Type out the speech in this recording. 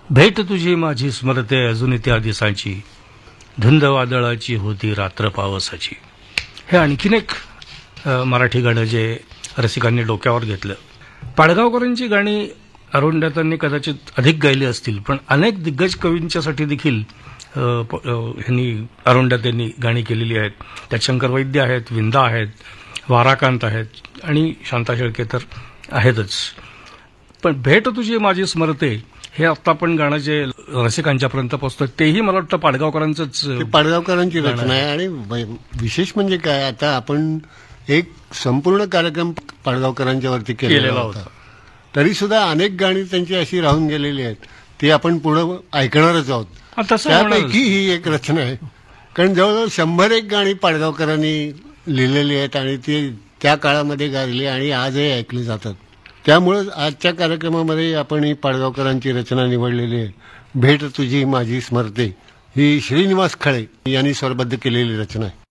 भेट तुझी माझी स्मरते अजून त्या दिसांची, धुंद वादळाची होती रात्र पावसाची. हे आणखीन एक मराठी गाणं जे रसिकांनी डोक्यावर घेतलं. पाडगावकरांची गाणी अरुंधतांनी कदाचित अधिक गायली असतील, पण अनेक दिग्गज कवींच्यासाठी देखील ह्यांनी अरुंधतांनी गाणी केलेली आहेत. त्यात शंकर वैद्य आहेत, विंदा आहेत, वाराकांत आहेत आणि शांता शेळके तर आहेतच. पण भेट तुझी माझी स्मरते हे आता आपण गाणं जे रसिकांच्यापर्यंत पोहोचतं तेही मला वाटतं पाडगावकरांचंच. पाडगावकरांची रचना आहे. आणि विशेष म्हणजे काय, आता आपण एक संपूर्ण कार्यक्रम पाडगावकरांच्यावरती केलेला होता, तरी सुद्धा अनेक गाणी त्यांची अशी राहून गेलेली आहेत, ती आपण पुढे ऐकणारच आहोत. त्यापैकी ही एक रचना आहे. कारण जवळजवळ 101 गाणी पाडगावकरांनी लिहिलेली आहेत आणि ती त्या काळामध्ये गायली आणि आजही ऐकली जातात. त्यामुळे आजच्या कार्यक्रमामध्ये आपण ही पाडगावकरांची रचना निवडलेली आहे. भेट तुझी माझी स्मरते ही श्रीनिवास खळे यांनी स्वरबद्ध केलेली रचना आहे.